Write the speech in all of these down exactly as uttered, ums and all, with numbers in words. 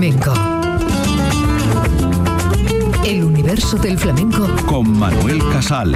flamenco. El universo del flamenco con Manuel Casal.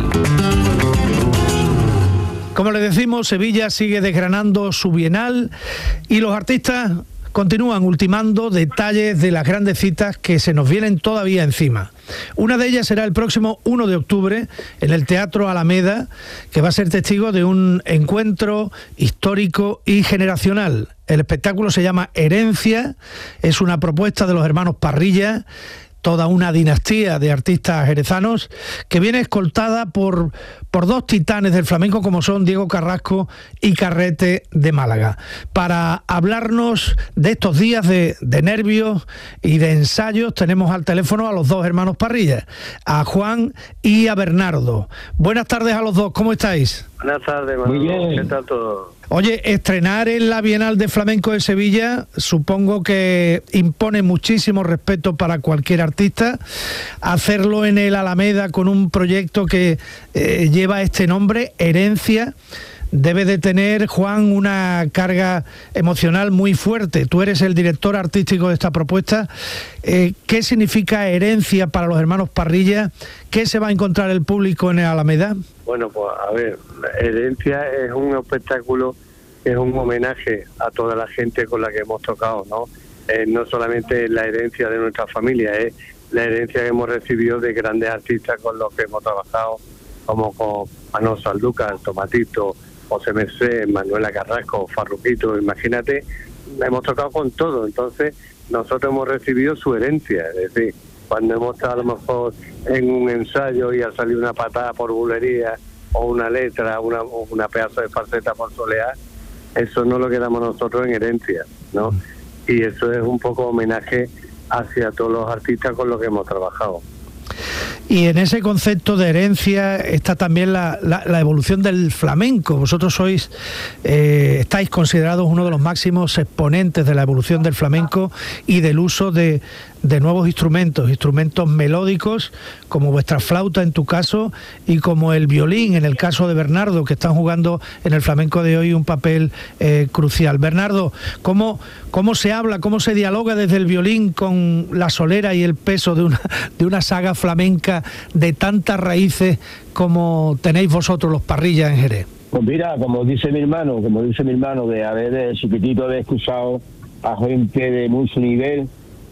Como les decimos, Sevilla sigue desgranando su bienal y los artistas continúan ultimando detalles de las grandes citas que se nos vienen todavía encima. Una de ellas será el próximo uno de octubre en el Teatro Alameda, que va a ser testigo de un encuentro histórico y generacional. El espectáculo se llama Herencia, es una propuesta de los hermanos Parrilla, toda una dinastía de artistas jerezanos que viene escoltada por, por dos titanes del flamenco como son Diego Carrasco y Carrete de Málaga. Para hablarnos de estos días de, de nervios y de ensayos tenemos al teléfono a los dos hermanos Parrilla, a Juan y a Bernardo. Buenas tardes a los dos, ¿cómo estáis? Buenas tardes, Manuel. Muy bien. ¿Qué tal todo? Oye, estrenar en la Bienal de Flamenco de Sevilla supongo que impone muchísimo respeto para cualquier artista. Hacerlo en el Alameda con un proyecto que eh, lleva este nombre, Herencia, debe de tener, Juan, una carga emocional muy fuerte. Tú eres el director artístico de esta propuesta. Eh, ¿Qué significa Herencia para los hermanos Parrilla? ¿Qué se va a encontrar el público en el Alameda? Bueno, pues a ver, Herencia es un espectáculo, es un homenaje a toda la gente con la que hemos tocado, ¿no? Eh, no solamente la herencia de nuestra familia, es la herencia que hemos recibido de grandes artistas con los que hemos trabajado, como con Manolo Sanlúcar, Tomatito, José Mercé, Manuela Carrasco, Farruquito. Imagínate, hemos tocado con todo, entonces nosotros hemos recibido su herencia, es decir, cuando hemos estado a lo mejor en un ensayo y ha salido una patada por bulería o una letra, una, una pedazo de falseta por solear, eso no lo quedamos nosotros en herencia, ¿no? Y eso es un poco homenaje hacia todos los artistas con los que hemos trabajado. Y en ese concepto de herencia está también la, la, la evolución del flamenco. Vosotros sois, eh, estáis considerados uno de los máximos exponentes de la evolución del flamenco y del uso de, de nuevos instrumentos, instrumentos melódicos, como vuestra flauta en tu caso, y como el violín en el caso de Bernardo, que están jugando en el flamenco de hoy un papel eh, crucial. Bernardo, ¿cómo, cómo se habla, cómo se dialoga desde el violín con la solera y el peso de una, de una saga flamenca de tantas raíces como tenéis vosotros los Parrillas en Jerez? Pues mira, como dice mi hermano, como dice mi hermano, de haber de chiquitito haber escuchado a gente de mucho nivel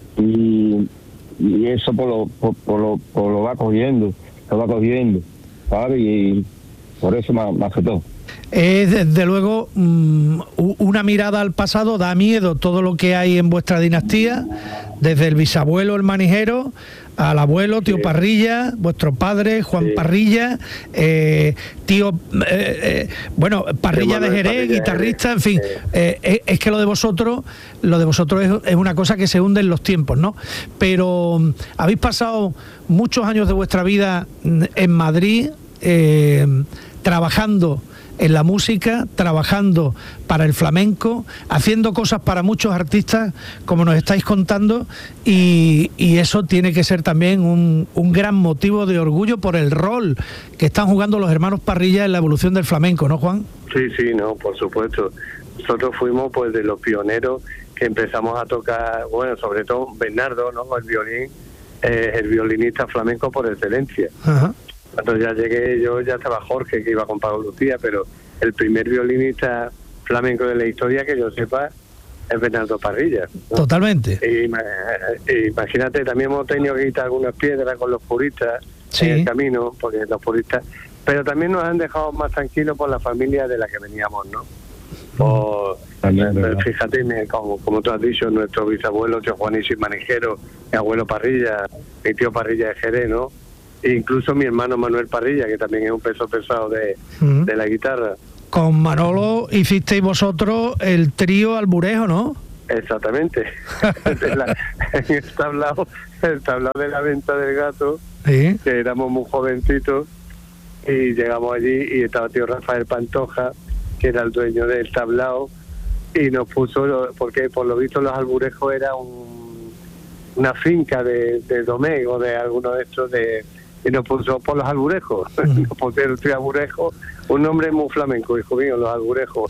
y, y eso por lo, por, por lo, por lo va cogiendo, lo va cogiendo, ¿sabes? Y por eso me, me afectó. Es desde luego um, una mirada al pasado, da miedo todo lo que hay en vuestra dinastía, desde el bisabuelo, el manijero, al abuelo, tío sí. Parrilla, vuestro padre, Juan sí. Parrilla, eh, tío, eh, eh, bueno, Parrilla de Jerez, Parrilla, guitarrista, en fin, eh, es, es que lo de vosotros, lo de vosotros es, es una cosa que se hunde en los tiempos, ¿no? Pero um, habéis pasado muchos años de vuestra vida en Madrid, eh, trabajando en la música, trabajando para el flamenco, haciendo cosas para muchos artistas, como nos estáis contando, y, y eso tiene que ser también un, un gran motivo de orgullo por el rol que están jugando los hermanos Parrilla en la evolución del flamenco, ¿no, Juan? Sí, sí, no, por supuesto. Nosotros fuimos pues de los pioneros que empezamos a tocar, bueno, sobre todo Bernardo, ¿no? El violín, eh, el violinista flamenco por excelencia. Ajá. Cuando ya llegué yo ya estaba Jorge, que iba con Pablo Lucía, pero el primer violinista flamenco de la historia que yo sepa es Bernardo Parrilla, ¿no? Totalmente. Y, y, imagínate, también hemos tenido que quitar algunas piedras con los puristas sí. en el camino, porque los puristas, pero también nos han dejado más tranquilos por la familia de la que veníamos, ¿no? Por, también, fíjate, como, como tú has dicho, nuestro bisabuelo, tío Juanísimo Manijero, mi abuelo Parrilla, mi tío Parrilla de Jerez, ¿no? Incluso mi hermano Manuel Parrilla, que también es un peso pesado de, uh-huh. de la guitarra. Con Manolo hicisteis vosotros el trío Alburejo, ¿no? Exactamente. en, la, en el tablao, el tablao de la venta del gato, ¿sí? Que éramos muy jovencitos, y llegamos allí y estaba tío Rafael Pantoja, que era el dueño del tablao, y nos puso, porque por lo visto los Alburejos era un, una finca de, de Domego, de alguno de estos de... y nos puso por los Alburejos, uh-huh. nos pusieron tres Alburejos un nombre muy flamenco, hijo mío, los Agurejos.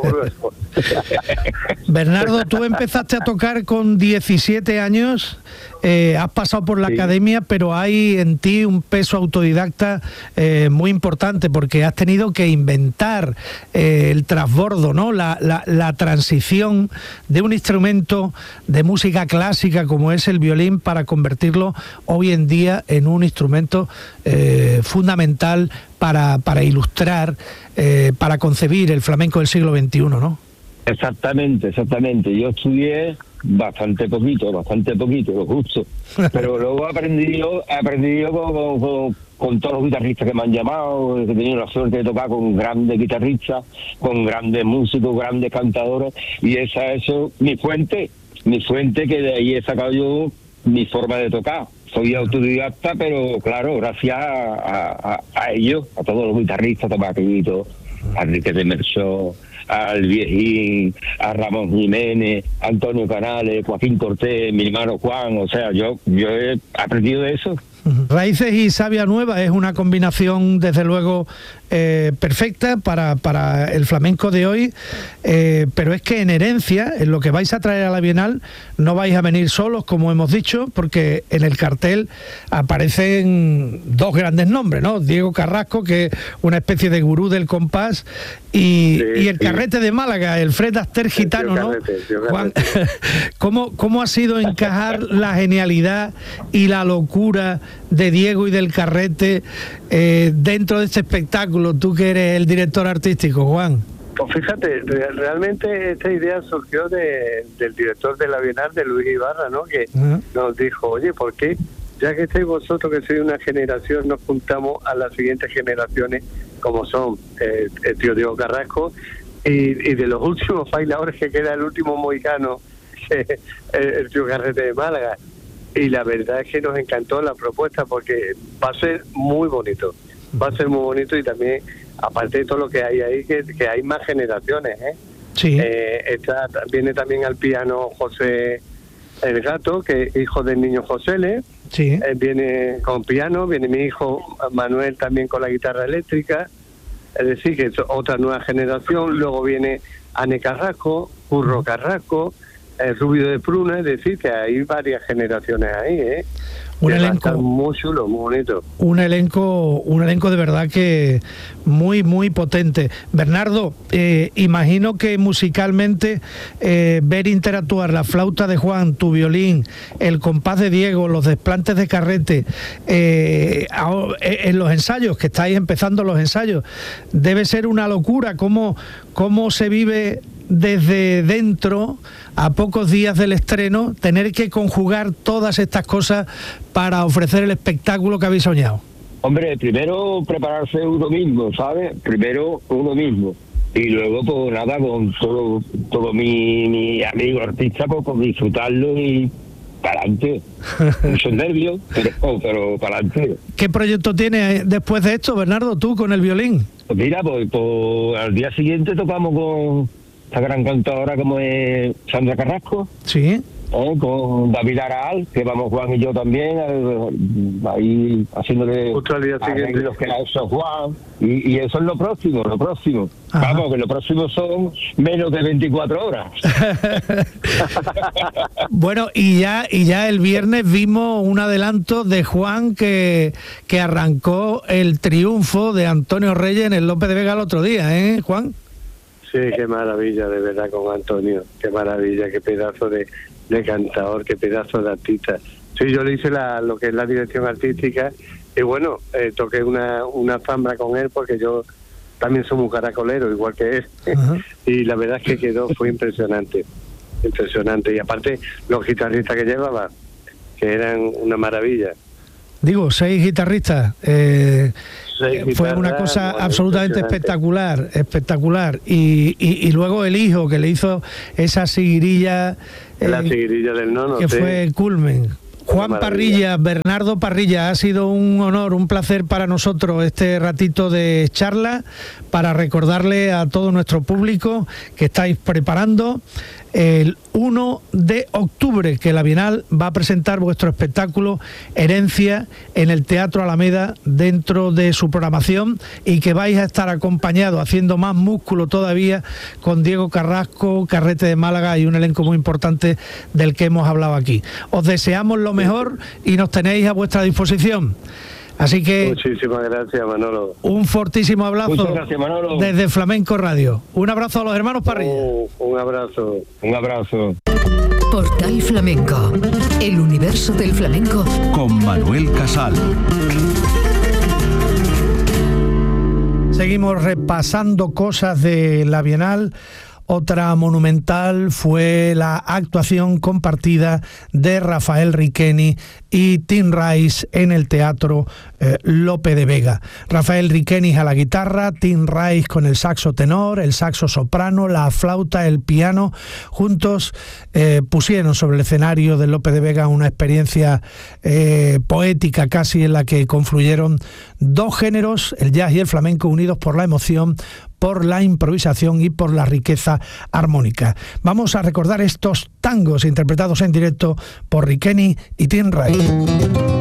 Bernardo, tú empezaste a tocar con diecisiete años, eh, has pasado por la sí. academia, pero hay en ti un peso autodidacta eh, muy importante, porque has tenido que inventar eh, el trasbordo, ¿no? La, la, la transición de un instrumento de música clásica como es el violín para convertirlo hoy en día en un instrumento eh, fundamental para, para ilustrar, eh, para concebir el flamenco del siglo veintiuno, ¿no? Exactamente, exactamente. Yo estudié bastante poquito, bastante poquito, lo justo. Pero luego he aprendido, he aprendido con, con, con todos los guitarristas que me han llamado, he tenido la suerte de tocar con grandes guitarristas, con grandes músicos, grandes cantadores, y esa es eso, mi fuente, mi fuente que de ahí he sacado yo mi forma de tocar. Soy autodidacta, pero claro, gracias a, a, a ellos, a todos los guitarristas, Tomaquito, a Enrique de Merceau, al Viejín, a Ramón Jiménez, Antonio Canales, Joaquín Cortés, mi hermano Juan, o sea, yo yo he aprendido de eso. Raíces y Savia Nueva es una combinación desde luego eh, perfecta para, para el flamenco de hoy, eh, pero es que en herencia, en lo que vais a traer a la Bienal, no vais a venir solos, como hemos dicho, porque en el cartel aparecen dos grandes nombres, ¿no? Diego Carrasco, que es una especie de gurú del compás, y, sí, y el sí. Carrete de Málaga, el Fred Astaire gitano, ¿no? Carrete, Juan, ¿cómo, ¿Cómo ha sido encajar la genialidad y la locura de Diego y del Carrete eh, dentro de este espectáculo? Tú que eres el director artístico, Juan. Pues fíjate, re- realmente esta idea surgió de, del director de la Bienal, de Luis Ibarra, ¿no? Que uh-huh. nos dijo, oye, ¿por qué? Ya que estáis vosotros, que sois una generación, nos juntamos a las siguientes generaciones, como son eh, el tío Diego Carrasco, y, y de los últimos bailadores que queda el último mohicano, el, el tío Carrete de Málaga. Y la verdad es que nos encantó la propuesta, porque va a ser muy bonito, va a ser muy bonito, y también, aparte de todo lo que hay ahí, que, que hay más generaciones, ¿eh? Sí. Eh, está, viene también al piano José el Gato, que es hijo del niño José Le. Sí. Eh, viene con piano, viene mi hijo Manuel también con la guitarra eléctrica, es decir, que es otra nueva generación. Luego viene Ane Carrasco, Curro Carrasco, el Rubio de Pruna, es decir, que hay varias generaciones ahí, ¿eh? Un que elenco muy chulo, muy bonito. Un elenco, un elenco de verdad que muy, muy potente. Bernardo, eh, imagino que musicalmente eh, ver interactuar la flauta de Juan, tu violín, el compás de Diego, los desplantes de Carrete, eh, en los ensayos, que estáis empezando los ensayos, debe ser una locura. ¿Cómo, cómo se vive desde dentro, a pocos días del estreno, tener que conjugar todas estas cosas para ofrecer el espectáculo que habéis soñado? Hombre, primero prepararse uno mismo, ¿sabes? Primero uno mismo. Y luego, pues nada, con todo, todo mi, mi amigo artista, pues, pues disfrutarlo y para adelante. Muchos nervios, pero, oh, pero para adelante. ¿Qué proyecto tienes después de esto, Bernardo, tú con el violín? Pues mira, pues, pues al día siguiente tocamos con esta gran cantadora como es Sandra Carrasco. Sí. ¿Eh? Con David Araal, que vamos Juan y yo también, eh, ahí haciéndole arreglos que ha hecho Juan, y, y eso es lo próximo, lo próximo. Ajá. Vamos, que lo próximo son menos de veinticuatro horas. Bueno, y ya y ya el viernes vimos un adelanto de Juan que, que arrancó el triunfo de Antonio Reyes en el López de Vega el otro día, ¿eh, Juan? Sí, qué maravilla, de verdad, con Antonio, qué maravilla, qué pedazo de, de cantador, qué pedazo de artista. Sí, yo le hice la, lo que es la dirección artística, y bueno, eh, toqué una, una zambra con él, porque yo también soy un caracolero, igual que él, uh-huh. Y la verdad es que quedó, fue impresionante, impresionante, y aparte los guitarristas que llevaba, que eran una maravilla. Digo, seis guitarristas, eh, seis fue guitarras, una cosa bueno, absolutamente espectacular, espectacular. Y, y, y luego el hijo que le hizo esa seguirilla, eh, la seguirilla del nono, que sí. Fue el culmen. Juan Parrilla, Bernardo Parrilla, ha sido un honor, un placer para nosotros este ratito de charla, para recordarle a todo nuestro público que estáis preparando el uno de octubre, que la Bienal va a presentar vuestro espectáculo Herencia en el Teatro Alameda dentro de su programación, y que vais a estar acompañados, haciendo más músculo todavía, con Diego Carrasco, Carrete de Málaga y un elenco muy importante del que hemos hablado aquí. Os deseamos lo mejor y nos tenéis a vuestra disposición. Así que muchísimas gracias, Manolo. Un fortísimo abrazo gracias, Manolo. Desde Flamenco Radio. Un abrazo a los hermanos Parrilla. Un, un abrazo. Un abrazo. Portal Flamenco, el universo del flamenco con Manuel Casal. Seguimos repasando cosas de la Bienal. Otra monumental fue la actuación compartida de Rafael Riqueni y Tim Rice en el Teatro eh, Lope de Vega. Rafael Riqueni a la guitarra, Tim Rice con el saxo tenor, el saxo soprano, la flauta, el piano. Juntos eh, pusieron sobre el escenario del Lope de Vega una experiencia eh, poética casi, en la que confluyeron dos géneros, el jazz y el flamenco, unidos por la emoción, por la improvisación y por la riqueza armónica. Vamos a recordar estos tangos interpretados en directo por Riqueni y Tim Rice.